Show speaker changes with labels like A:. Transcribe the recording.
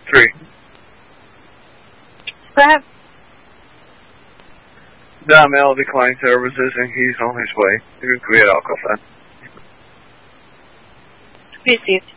A: 3.
B: Go ahead.
A: Dom-L declined services and he's on his way to create Alcofan.
B: Received.